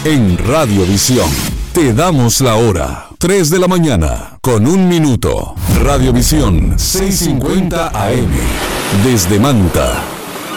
En Radiovisión te damos la hora. 3 de la mañana, con 1 minuto. Radiovisión 650 AM. Desde Manta.